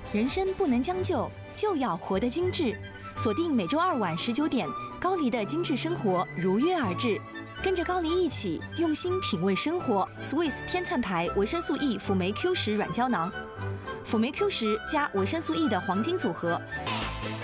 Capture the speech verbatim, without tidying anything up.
人生不能将就，就要活得精致。锁定每周二晚十九点，高黎的精致生活如约而至。跟着高黎一起用心品味生活。Swiss 天粲牌维生素 E 辅酶 Q 十软胶囊，辅酶 Q 十加维生素 E 的黄金组合。